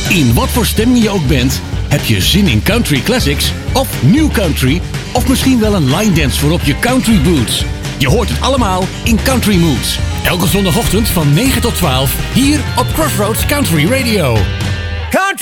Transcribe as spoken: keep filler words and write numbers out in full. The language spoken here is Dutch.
In wat voor stemming je ook bent, heb je zin in country classics of new country of misschien wel een line dance voor op je country boots. Je hoort het allemaal in Country Moods. Elke zondagochtend van negen tot twaalf hier op Crossroads Country Radio. Country